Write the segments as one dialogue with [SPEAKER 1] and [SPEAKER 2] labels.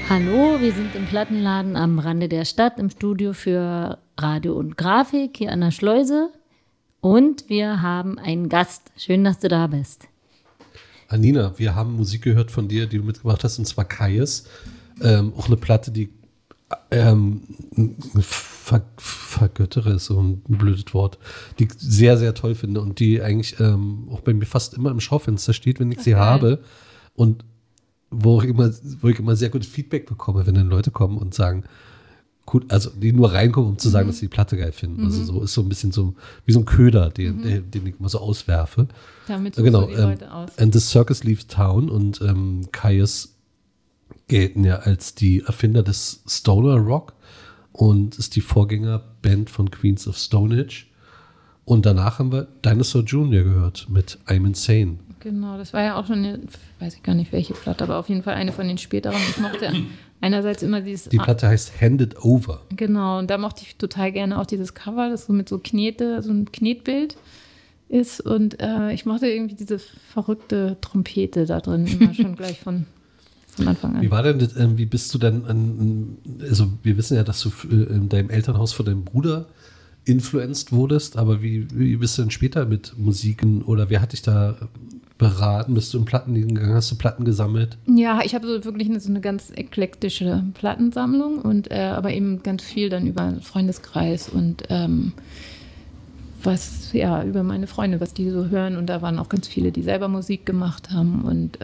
[SPEAKER 1] Hallo, wir sind im Plattenladen am Rande der Stadt im Studio für Radio und Grafik hier an der Schleuse und wir haben einen Gast. Schön, dass du da bist.
[SPEAKER 2] Anina, wir haben Musik gehört von dir, die du mitgebracht hast, und zwar Kais. Auch eine Platte, die vergöttere ist so ein blödes Wort, die ich sehr, sehr toll finde und die eigentlich auch bei mir fast immer im Schaufenster steht, wenn ich sie habe. Und wo ich immer sehr gutes Feedback bekomme, wenn dann Leute kommen und sagen, gut, also die nur reinkommen, um zu sagen, dass sie die Platte geil finden. Also so ist so ein bisschen so wie so ein Köder, den ich immer so auswerfe.
[SPEAKER 3] Damit suchst du die Leute aus.
[SPEAKER 2] And the Circus Leaves Town und Kais gelten ja als die Erfinder des Stoner Rock und ist die Vorgängerband von Queens of Stone Age. Und danach haben wir Dinosaur Jr. gehört mit I'm Insane.
[SPEAKER 3] Genau, das war ja auch schon weiß ich gar nicht welche Platte, aber auf jeden Fall eine von den späteren. Ich mochte einerseits immer dieses...
[SPEAKER 2] Die Platte heißt Hand It Over.
[SPEAKER 3] Genau, und da mochte ich total gerne auch dieses Cover, das so mit so Knete, so ein Knetbild ist. Und ich mochte irgendwie diese verrückte Trompete da drin, immer schon gleich von Anfang an.
[SPEAKER 2] Wie war denn das, wie bist du dann also wir wissen ja, dass du in deinem Elternhaus von deinem Bruder influenced wurdest, aber wie bist du denn später mit Musiken oder wer hat dich da beraten? Bist du in Plattenläden gegangen? Hast du Platten gesammelt?
[SPEAKER 3] Ja, ich habe so wirklich so eine ganz eklektische Plattensammlung und aber eben ganz viel dann über einen Freundeskreis und über meine Freunde, was die so hören, und da waren auch ganz viele, die selber Musik gemacht haben und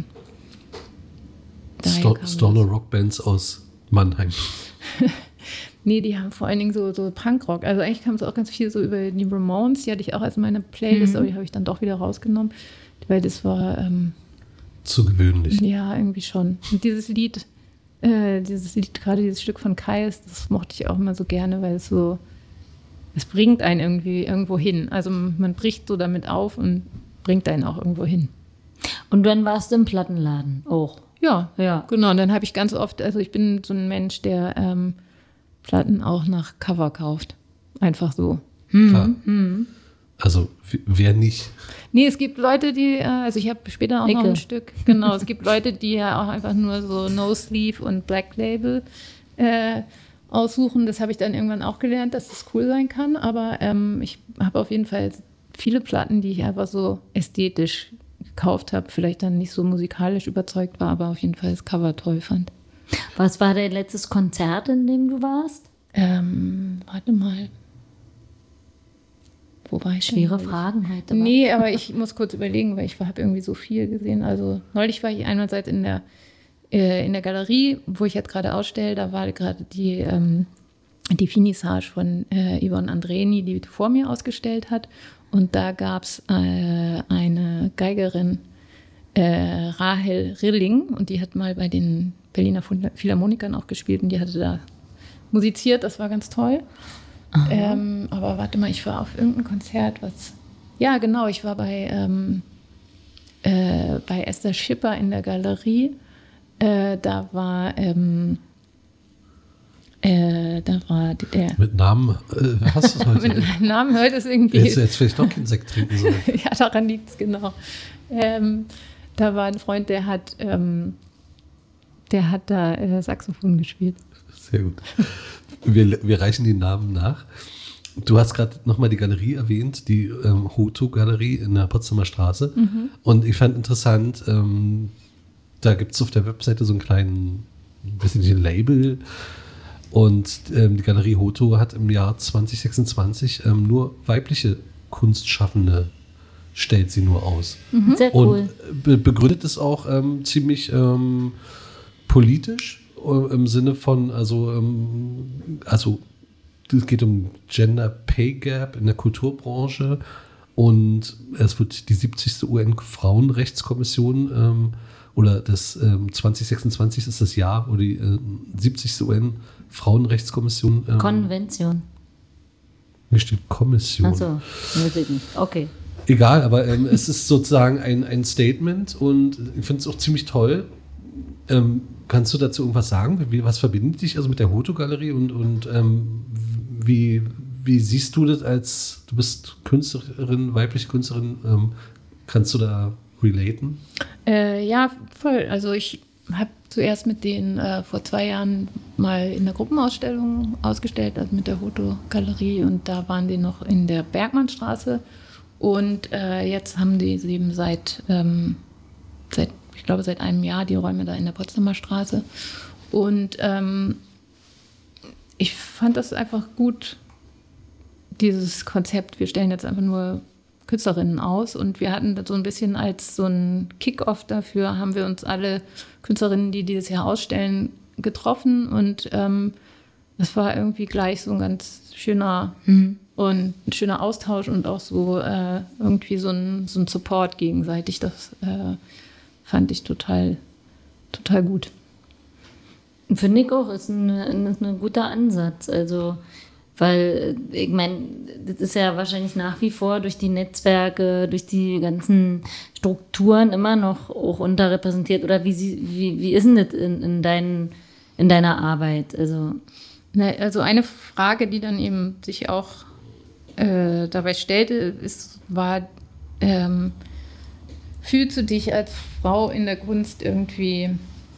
[SPEAKER 2] Stoner Rockbands aus Mannheim.
[SPEAKER 3] Nee, die haben vor allen Dingen so Punkrock. Also eigentlich kam es auch ganz viel so über die Ramones. Die hatte ich auch als meine Playlist, aber die habe ich dann doch wieder rausgenommen, weil das war
[SPEAKER 2] zu gewöhnlich.
[SPEAKER 3] Ja, irgendwie schon. Und dieses Lied, gerade dieses Stück von Kais, das mochte ich auch immer so gerne, weil es bringt einen irgendwie irgendwo hin. Also man bricht so damit auf und bringt einen auch irgendwo hin.
[SPEAKER 1] Und dann warst du im Plattenladen auch.
[SPEAKER 3] Ja, genau. Und dann habe ich ganz oft, also ich bin so ein Mensch, der Platten auch nach Cover kauft. Einfach so.
[SPEAKER 2] Klar. Also wer nicht?
[SPEAKER 3] Nee, es gibt Leute, die, also ich habe später auch noch ein Stück, genau, es gibt Leute, die ja auch einfach nur so No-Sleeve und Black Label aussuchen. Das habe ich dann irgendwann auch gelernt, dass das cool sein kann, aber ich habe auf jeden Fall viele Platten, die ich einfach so ästhetisch gekauft habe, vielleicht dann nicht so musikalisch überzeugt war, aber auf jeden Fall das Cover toll fand.
[SPEAKER 1] Was war dein letztes Konzert, in dem du warst?
[SPEAKER 3] Warte mal. Wo war ich?
[SPEAKER 1] Schwere Fragen heute.
[SPEAKER 3] Nee, aber ich muss kurz überlegen, weil ich habe irgendwie so viel gesehen. Also neulich war ich einerseits in der Galerie, wo ich jetzt gerade ausstelle, da war gerade die Finissage von Yvonne Andreni, die vor mir ausgestellt hat. Und da gab es eine Geigerin, Rahel Rilling, und die hat mal bei den Berliner Philharmonikern auch gespielt und die hatte da musiziert, das war ganz toll. Aber warte mal, ich war auf irgendeinem Konzert, ja genau, ich war bei Esther Schipper in der Galerie, da war
[SPEAKER 2] mit Namen hast du es heute?
[SPEAKER 3] Mit Namen hört es irgendwie.
[SPEAKER 2] Jetzt vielleicht doch keinen Sekt trinken sollen.
[SPEAKER 3] Ja, daran liegt es genau. Da war ein Freund, der hat da Saxophon gespielt.
[SPEAKER 2] Sehr gut. Wir reichen die Namen nach. Du hast gerade nochmal die Galerie erwähnt, die Hoto-Galerie in der Potsdamer Straße. Und ich fand interessant, da gibt es auf der Webseite so einen kleinen, weiß nicht, ein Label. Und die Galerie Hoto hat im Jahr 2026 nur weibliche Kunstschaffende, stellt sie nur aus.
[SPEAKER 1] Sehr cool.
[SPEAKER 2] Und begründet es auch ziemlich politisch im Sinne von, also es geht um Gender Pay Gap in der Kulturbranche und es wird die 70. UN-Frauenrechtskommission oder das 2026 ist das Jahr, wo die 70. UN-Frauenrechtskommission
[SPEAKER 1] Konvention.
[SPEAKER 2] Hier steht Kommission.
[SPEAKER 1] Achso, okay.
[SPEAKER 2] Egal, aber es ist sozusagen ein Statement und ich finde es auch ziemlich toll. Kannst du dazu irgendwas sagen? Was verbindet dich also mit der Hoto-Galerie und wie siehst du das du bist Künstlerin, weibliche Künstlerin, kannst du da relaten?
[SPEAKER 3] Ja, voll. Also ich habe zuerst mit denen vor 2 Jahren mal in der Gruppenausstellung ausgestellt, also mit der Hotogalerie, und da waren die noch in der Bergmannstraße, und jetzt haben die eben seit einem Jahr die Räume da in der Potsdamer Straße, und ich fand das einfach gut, dieses Konzept. Wir stellen jetzt einfach nur Künstlerinnen aus, und wir hatten das so ein bisschen als so ein Kick-off dafür, haben wir uns alle Künstlerinnen, die dieses Jahr ausstellen, getroffen, und das war irgendwie gleich so ein ganz schöner und ein schöner Austausch und auch so irgendwie so ein Support gegenseitig. Das fand ich total gut.
[SPEAKER 1] Finde ich auch, ist ein guter Ansatz. Also, weil, ich meine, das ist ja wahrscheinlich nach wie vor durch die Netzwerke, durch die ganzen Strukturen immer noch auch unterrepräsentiert. Oder wie ist denn das in deiner Arbeit?
[SPEAKER 3] Also eine Frage, die dann eben sich auch dabei stellte, war, fühlst du dich als Frau in der Kunst irgendwie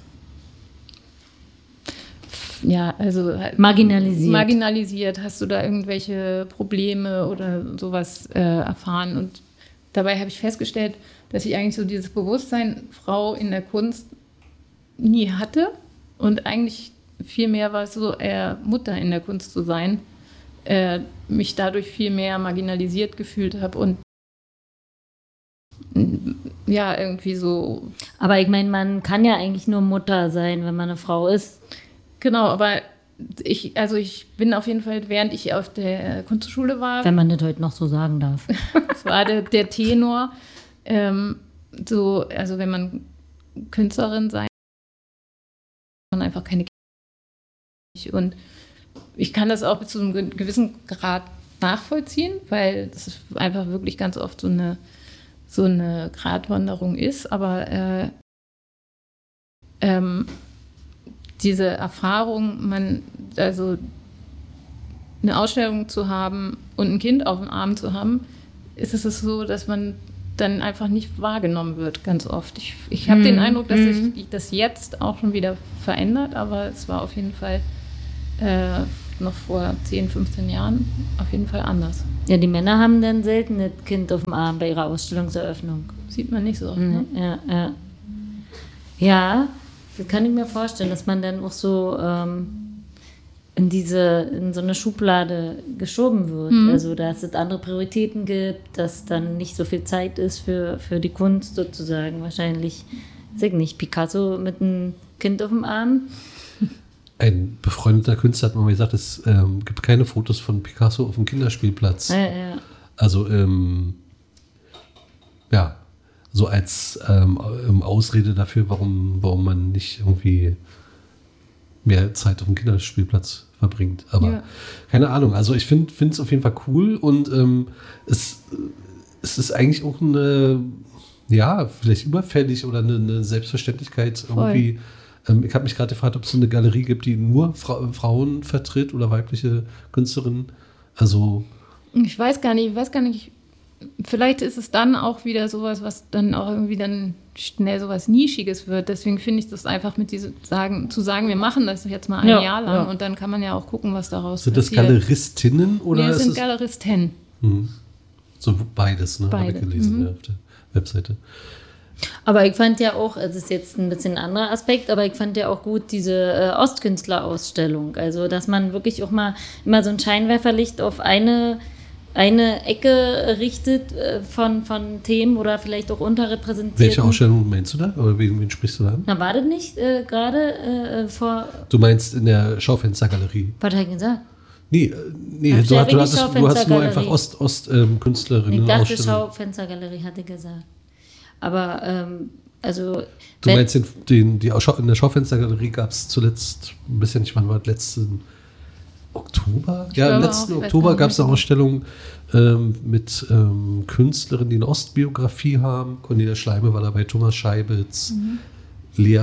[SPEAKER 3] marginalisiert? Hast du da irgendwelche Probleme oder sowas erfahren? Und dabei habe ich festgestellt, dass ich eigentlich so dieses Bewusstsein, Frau in der Kunst, nie hatte, und eigentlich viel mehr war es so, eher Mutter in der Kunst zu sein, mich dadurch viel mehr marginalisiert gefühlt habe und ja, irgendwie so.
[SPEAKER 1] Aber ich meine, man kann ja eigentlich nur Mutter sein, wenn man eine Frau ist.
[SPEAKER 3] Genau, aber ich bin auf jeden Fall, während ich auf der Kunstschule war.
[SPEAKER 1] Wenn man das heute noch so sagen darf.
[SPEAKER 3] Das war der Tenor. Also wenn man Künstlerin sein, man einfach keine Kinder. Und ich kann das auch bis zu einem gewissen Grad nachvollziehen, weil das ist einfach wirklich ganz oft so eine Gratwanderung ist. Aber diese Erfahrung, eine Ausstellung zu haben und ein Kind auf dem Arm zu haben, ist es so, dass man dann einfach nicht wahrgenommen wird, ganz oft. Ich habe den Eindruck, dass sich das jetzt auch schon wieder verändert, aber es war auf jeden Fall noch vor 10, 15 Jahren auf jeden Fall anders.
[SPEAKER 1] Ja, die Männer haben dann selten das Kind auf dem Arm bei ihrer Ausstellungseröffnung.
[SPEAKER 3] Sieht man nicht so oft, ne?
[SPEAKER 1] Ja. Ja, das kann ich mir vorstellen, dass man dann auch so in so eine Schublade geschoben wird. Also, dass es andere Prioritäten gibt, dass dann nicht so viel Zeit ist für die Kunst sozusagen. Wahrscheinlich, weiß ich nicht, Picasso mit einem Kind auf dem Arm.
[SPEAKER 2] Ein befreundeter Künstler hat mal gesagt, es gibt keine Fotos von Picasso auf dem Kinderspielplatz.
[SPEAKER 1] Ja.
[SPEAKER 2] Also, so als Ausrede dafür, warum man nicht irgendwie mehr Zeit auf dem Kinderspielplatz verbringt. Aber keine Ahnung. Also ich finde es auf jeden Fall cool, und es ist eigentlich auch vielleicht überfällig oder eine Selbstverständlichkeit irgendwie. Ich habe mich gerade gefragt, ob es eine Galerie gibt, die nur Frauen vertritt oder weibliche Künstlerinnen. Also
[SPEAKER 3] ich weiß gar nicht. Vielleicht ist es dann auch wieder sowas, was dann auch irgendwie dann schnell sowas Nischiges wird. Deswegen finde ich das einfach mit zu sagen, wir machen das jetzt mal ein Jahr lang, und dann kann man ja auch gucken, was daraus
[SPEAKER 2] passiert. Sind das Galeristinnen oder?
[SPEAKER 3] Nee, das sind Galeristen.
[SPEAKER 2] So beides, ne?
[SPEAKER 3] Beide.
[SPEAKER 2] Habe ich gelesen auf der Webseite.
[SPEAKER 1] Aber ich fand ja auch, es ist jetzt ein bisschen ein anderer Aspekt, aber ich fand ja auch gut diese Ostkünstler-Ausstellung. Also, dass man wirklich auch mal immer so ein Scheinwerferlicht auf eine Ecke richtet von Themen oder vielleicht auch unterrepräsentiert.
[SPEAKER 2] Welche Ausstellung meinst du da? Oder wen sprichst du da an?
[SPEAKER 1] Na, war das nicht gerade vor...
[SPEAKER 2] Du meinst in der Schaufenstergalerie?
[SPEAKER 1] Was hat er gesagt?
[SPEAKER 2] Nee, du hast nur einfach Ostkünstlerinnen.
[SPEAKER 1] Ich dachte, Schaufenstergalerie hatte gesagt. Aber,
[SPEAKER 2] Du meinst, in der Schaufenstergalerie gab es zuletzt ein bisschen, wann war das letzten Oktober? Ja, im letzten Oktober gab es eine Ausstellung mit Künstlerinnen, die eine Ostbiografie haben. Cornelia Schleime war dabei, Thomas Scheibitz, Lea,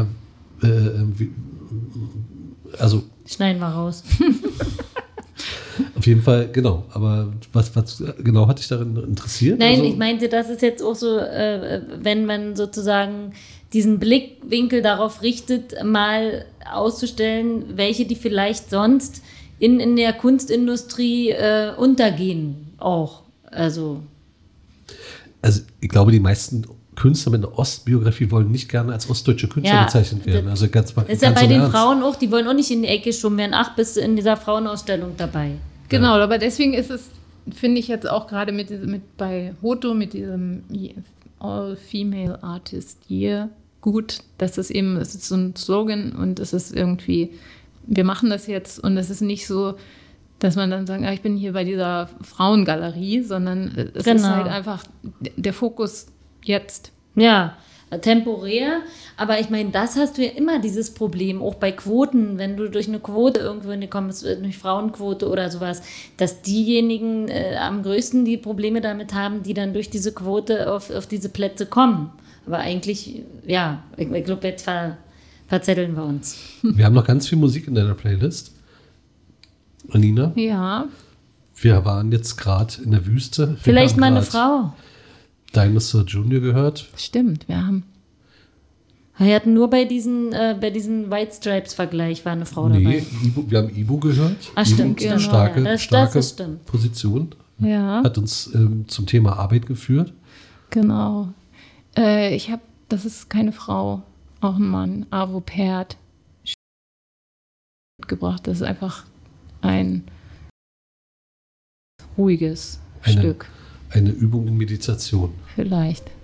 [SPEAKER 1] schneiden wir raus.
[SPEAKER 2] Auf jeden Fall, genau. Aber was genau hat dich darin interessiert?
[SPEAKER 1] Nein, ich meinte, das ist jetzt auch so, wenn man sozusagen diesen Blickwinkel darauf richtet, mal auszustellen, welche die vielleicht sonst in der Kunstindustrie untergehen auch. Also
[SPEAKER 2] ich glaube, die meisten Künstler mit einer Ostbiografie wollen nicht gerne als ostdeutsche Künstler bezeichnet werden. Also ganz
[SPEAKER 1] ist ja bei den Frauen auch, die wollen auch nicht in die Ecke geschoben werden. Ach, bist du in dieser Frauenausstellung dabei.
[SPEAKER 3] Genau, aber deswegen ist es, finde ich jetzt auch gerade bei Hoto, mit diesem All-Female Artist Year, gut, dass es ist so ein Slogan und es ist irgendwie, wir machen das jetzt und es ist nicht so, dass man dann sagt, ich bin hier bei dieser Frauengalerie, sondern es ist halt einfach der Fokus jetzt.
[SPEAKER 1] Ja, temporär, aber ich meine, das hast du ja immer, dieses Problem, auch bei Quoten, wenn du durch eine Quote irgendwo hinkommst, durch Frauenquote oder sowas, dass diejenigen am größten die Probleme damit haben, die dann durch diese Quote auf diese Plätze kommen. Aber eigentlich, ja, ich glaube, jetzt verzetteln wir uns.
[SPEAKER 2] Wir haben noch ganz viel Musik in deiner Playlist. Anina?
[SPEAKER 3] Ja.
[SPEAKER 2] Wir waren jetzt gerade in der Wüste.
[SPEAKER 1] Vielleicht mal eine Frau.
[SPEAKER 2] Dinosaur Jr. gehört.
[SPEAKER 3] Stimmt, wir haben.
[SPEAKER 1] Wir hatten nur bei diesen White Stripes-Vergleich war eine Frau dabei.
[SPEAKER 2] Nee, wir haben Ivo gehört.
[SPEAKER 1] Ach, stimmt,
[SPEAKER 2] Ivo,
[SPEAKER 1] genau.
[SPEAKER 2] starke
[SPEAKER 1] Das
[SPEAKER 2] Position.
[SPEAKER 3] Ja.
[SPEAKER 2] Hat uns zum Thema Arbeit geführt.
[SPEAKER 3] Genau. Das ist keine Frau, auch ein Mann, Arvo Pärt mitgebracht. Das ist einfach ein ruhiges Stück.
[SPEAKER 2] Eine Übung in Meditation.
[SPEAKER 3] Vielleicht.